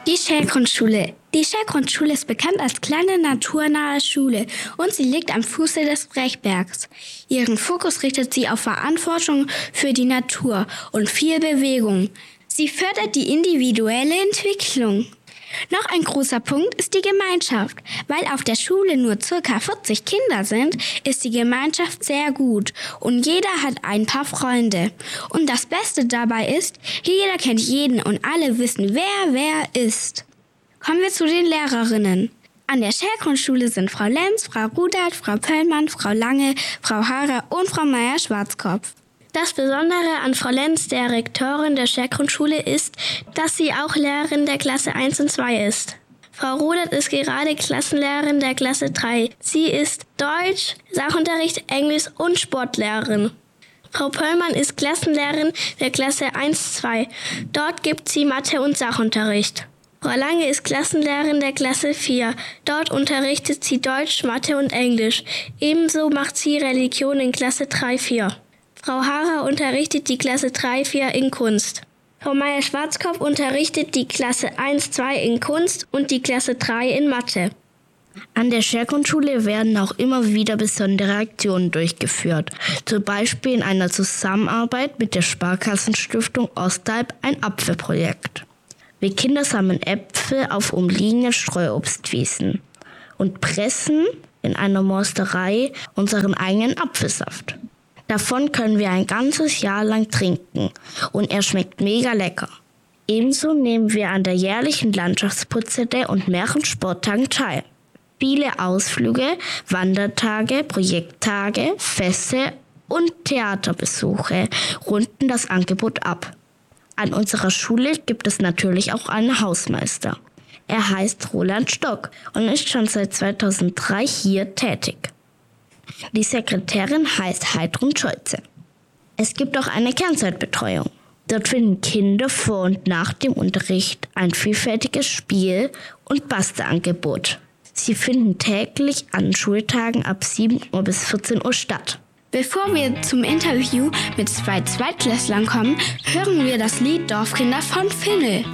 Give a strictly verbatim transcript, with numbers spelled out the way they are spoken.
Die Schellgrundschule. Die Schellgrundschule ist bekannt als kleine naturnahe Schule und sie liegt am Fuße des Brechbergs. Ihren Fokus richtet sie auf Verantwortung für die Natur und viel Bewegung. Sie fördert die individuelle Entwicklung. Noch ein großer Punkt ist die Gemeinschaft. Weil auf der Schule nur ca. vierzig Kinder sind, ist die Gemeinschaft sehr gut und jeder hat ein paar Freunde. Und das Beste dabei ist, jeder kennt jeden und alle wissen, wer wer ist. Kommen wir zu den Lehrerinnen. An der Schellgrundschule sind Frau Lenz, Frau Rudert, Frau Pöllmann, Frau Lange, Frau Haarer und Frau Meier-Schwarzkopf. Das Besondere an Frau Lenz, der Rektorin der Schellgrundschule, ist, dass sie auch Lehrerin der Klasse eins und zwei ist. Frau Rudert ist gerade Klassenlehrerin der Klasse drei. Sie ist Deutsch, Sachunterricht, Englisch und Sportlehrerin. Frau Pöllmann ist Klassenlehrerin der Klasse eins zwei. Dort gibt sie Mathe- und Sachunterricht. Frau Lange ist Klassenlehrerin der Klasse vier. Dort unterrichtet sie Deutsch, Mathe und Englisch. Ebenso macht sie Religion in Klasse drei vier. Frau Haarer unterrichtet die Klasse drei vier in Kunst. Frau Meier-Schwarzkopf unterrichtet die Klasse eins zwei in Kunst und die Klasse drei in Mathe. An der Schellgrundschule werden auch immer wieder besondere Aktionen durchgeführt. Zum Beispiel in einer Zusammenarbeit mit der Sparkassenstiftung Ostalb ein Apfelprojekt. Wir Kinder sammeln Äpfel auf umliegenden Streuobstwiesen und pressen in einer Morsterei unseren eigenen Apfelsaft. Davon können wir ein ganzes Jahr lang trinken und er schmeckt mega lecker. Ebenso nehmen wir an der jährlichen Landschaftsputzelte und mehreren Sporttagen teil. Viele Ausflüge, Wandertage, Projekttage, Feste und Theaterbesuche runden das Angebot ab. An unserer Schule gibt es natürlich auch einen Hausmeister. Er heißt Roland Stock und ist schon seit zweitausenddrei hier tätig. Die Sekretärin heißt Heidrun Scholze. Es gibt auch eine Kernzeitbetreuung. Dort finden Kinder vor und nach dem Unterricht ein vielfältiges Spiel- und Bastelangebot. Sie finden täglich an Schultagen ab sieben Uhr bis vierzehn Uhr statt. Bevor wir zum Interview mit zwei Zweitklässlern kommen, hören wir das Lied Dorfkinder von Finnel.